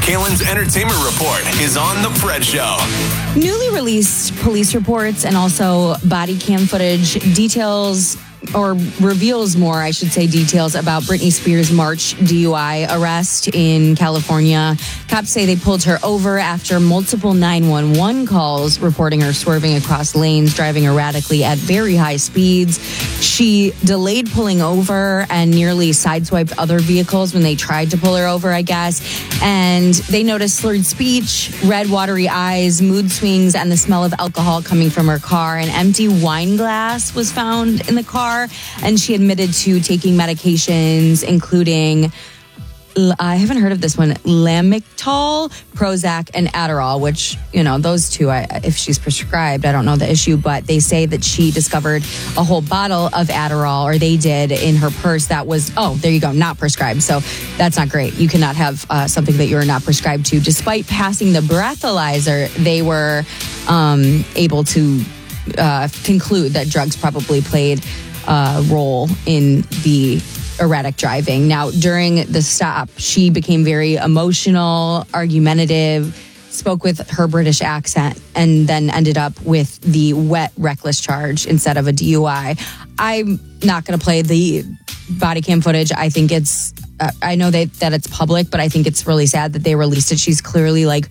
Kalen's entertainment report is on The Fred Show. Newly released police reports and also body cam footage details or reveals more, I should say, details about Britney Spears' March DUI arrest in California. Cops say they pulled her over after multiple 911 calls reporting her swerving across lanes, driving erratically at very high speeds. She delayed pulling over and nearly sideswiped other vehicles when they tried to pull her over, I guess. And they noticed slurred speech, red, watery eyes, mood swings, and the smell of alcohol coming from her car. An empty wine glass was found in the car. And she admitted to taking medications, including, I haven't heard of this one, Lamictal, Prozac, and Adderall, which, those two, if she's prescribed, I don't know the issue, but they say that she discovered a whole bottle of Adderall, or they did, in her purse that was, there you go, not prescribed. So that's not great. You cannot have something that you're not prescribed to. Despite passing the breathalyzer, they were able to conclude that drugs probably played role in the erratic driving. Now, during the stop, she became very emotional, argumentative, spoke with her British accent, and then ended up with the wet reckless charge instead of a DUI. I'm not going to play the body cam footage. I think it's, I know that it's public, but I think it's really sad that they released it. She's clearly like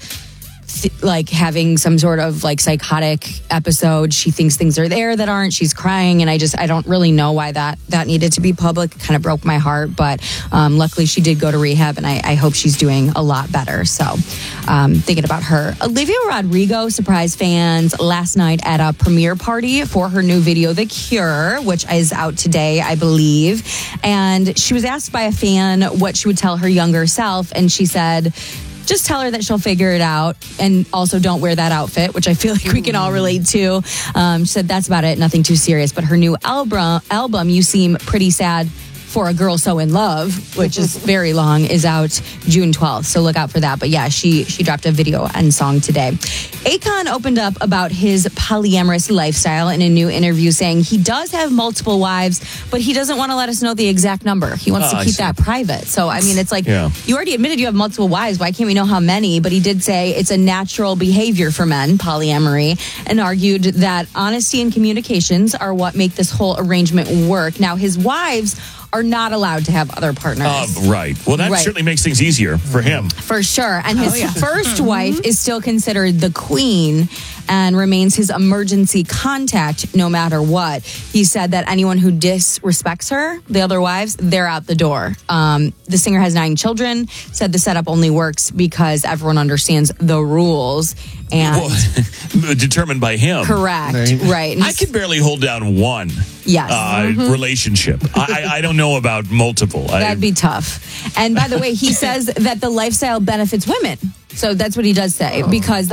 having some sort of psychotic episode. She thinks things are there that aren't. She's crying, and I don't really know why that needed to be public. It kind of broke my heart, but luckily she did go to rehab, and I hope she's doing a lot better. So thinking about her. Olivia Rodrigo surprised fans last night at a premiere party for her new video, The Cure, which is out today, I believe. And she was asked by a fan what she would tell her younger self, and she said, just tell her that she'll figure it out, and also don't wear that outfit, which I feel like we can all relate to. She said that's about it, nothing too serious. But her new album, You Seem Pretty Sad for a Girl So in Love, which is very long, is out June 12th. So look out for that. But yeah, she dropped a video and song today. Akon opened up about his polyamorous lifestyle in a new interview, saying he does have multiple wives, but he doesn't want to let us know the exact number. He wants to keep that private. So, I mean, it's like, you already admitted you have multiple wives. Why can't we know how many? But he did say it's a natural behavior for men, polyamory, and argued that honesty and communications are what make this whole arrangement work. Now, his wives are not allowed to have other partners. Right. Well, that certainly makes things easier for him. For sure. And his first wife is still considered the queen and remains his emergency contact no matter what. He said that anyone who disrespects her, the other wives, they're out the door. The singer has 9 children, said the setup only works because everyone understands the rules. And determined by him. Correct. Right. I can barely hold down one relationship. I don't know about multiple. That'd be tough. And by the way, he says that the lifestyle benefits women. So that's what he does say, because